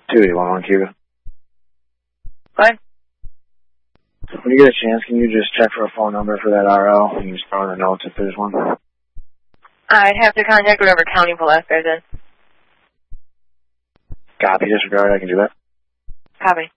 2811 Cuba. What? When you get a chance, can you just check for a phone number for that RL? You can just throw in the notes if there's one. I'd have to contact whatever county Pulaski is in. Copy, disregard, I can do that. Copy.